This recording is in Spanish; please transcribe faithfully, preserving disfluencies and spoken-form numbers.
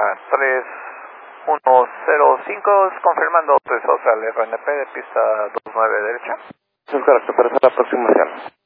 tres uno cero cinco, confirmando tres al R N P de pista dos nueve derecha. Es correcto, pero es la aproximación.